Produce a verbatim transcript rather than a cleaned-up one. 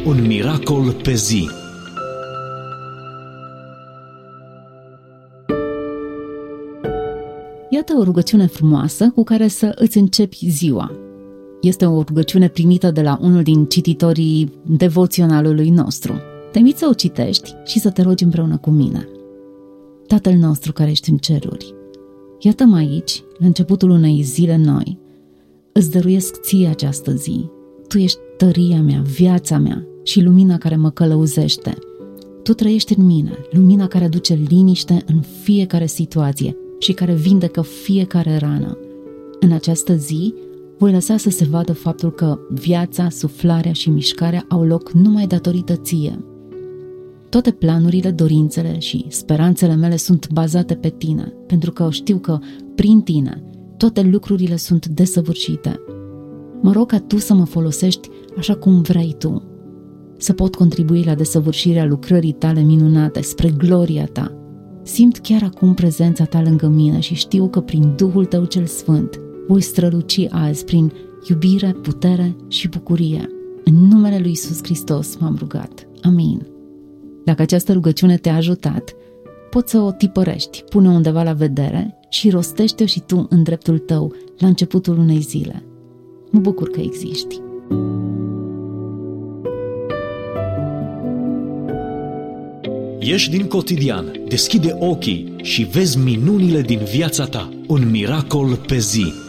Un miracol pe zi. Iată o rugăciune frumoasă cu care să îți începi ziua. Este o rugăciune primită de la unul din cititorii devoționalului nostru. Te invit să o citești și să te rogi împreună cu mine. Tatăl nostru care ești în ceruri, iată-mă aici, la începutul unei zile noi. Îți dăruiesc ție această zi. Tu ești tăria mea, viața mea și lumina care mă călăuzește. Tu trăiești în mine, lumina care aduce liniște în fiecare situație și care vindecă fiecare rană. În această zi voi lăsa să se vadă faptul că viața, suflarea și mișcarea au loc numai datorită ție. Toate planurile, dorințele și speranțele mele sunt bazate pe tine, pentru că știu că, prin tine, toate lucrurile sunt desăvârșite. Mă rog ca tu să mă folosești așa cum vrei tu, să pot contribui la desăvârșirea lucrării tale minunate spre gloria ta. Simt chiar acum prezența ta lângă mine și știu că prin Duhul tău cel Sfânt voi străluci azi prin iubire, putere și bucurie. În numele lui Iisus Hristos m-am rugat. Amin. Dacă această rugăciune te-a ajutat, poți să o tipărești, pune undeva la vedere și rostește-o și tu în dreptul tău la începutul unei zile. Mă bucur că existi. Ieși din cotidian, deschide ochii și vezi minunile din viața ta. Un miracol pe zi.